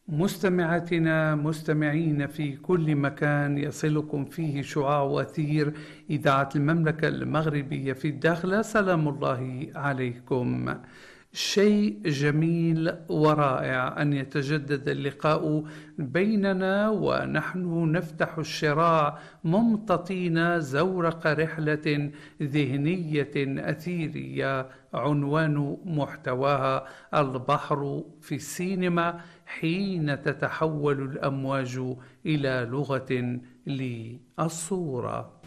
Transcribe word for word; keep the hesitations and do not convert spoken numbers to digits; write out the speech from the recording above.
مستمعاتنا مستمعين في كل مكان يصلكم فيه شعاع وثير إذاعة المملكة المغربية في الداخل، سلام الله عليكم. شيء جميل ورائع أن يتجدد اللقاء بيننا ونحن نفتح الشراع ممتطين زورق رحلة ذهنية أثيرية عنوان محتواها البحر في السينما حين تتحول الأمواج إلى لغة للصورة.